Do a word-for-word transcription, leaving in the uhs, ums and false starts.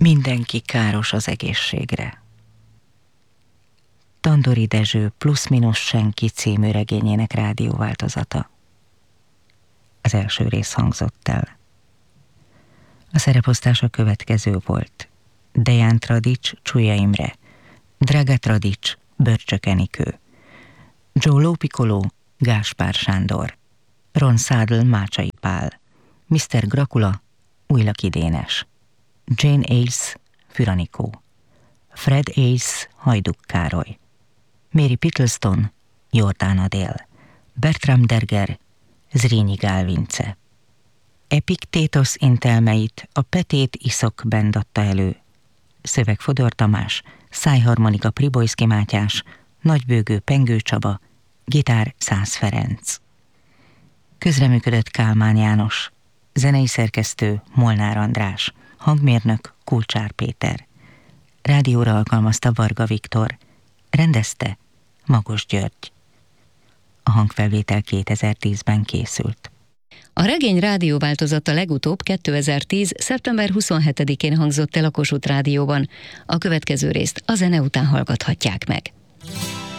Mindenki káros az egészségre. Tandori Dezső Plusz-minusz senki című regényének rádióváltozata. Az első rész hangzott el. A szereposztás a következő volt. Deján Tradics, Csúlya Imre, Draga Tradics, Börcsök Enikő, Joe Lópikoló, Gáspár Sándor, Ron Szádl, Mácsai Pál, miszter Grakula, Újlaki Dénes, Jane Ace, Füranikó, Fred Ace, Hajduk Károly, Mary Pittleston, Jordán Adél, Bertram Derger, Zrínyi Gál Vince. Epiktétosz intelmeit a Petét Iszok Band adta elő. Szöveg Fodor Tamás, szájharmonika Pribojszki Mátyás, nagybőgő Pengő Csaba, gitár Szász Ferenc. Közreműködött Kálmán János, zenei szerkesztő Molnár András, hangmérnök Kulcsár Péter. Rádióra alkalmazta Varga Viktor, rendezte Magos György. A hangfelvétel kétezer-tízben készült. A regény rádióváltozata legutóbb kétezer-tíz. szeptember huszonhetedikén hangzott el a Kossuth Rádióban. A következő részt a zene után hallgathatják meg.